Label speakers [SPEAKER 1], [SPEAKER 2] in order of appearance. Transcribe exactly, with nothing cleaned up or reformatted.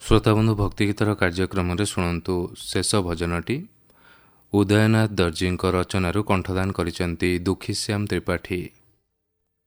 [SPEAKER 1] श्रोताबंधु भक्तिगीतर कार्यक्रम शुणु शेष भजनटी उदयनाथ दर्जी रचनारू कंठदान करिसेंती दुखीश्याम त्रिपाठी।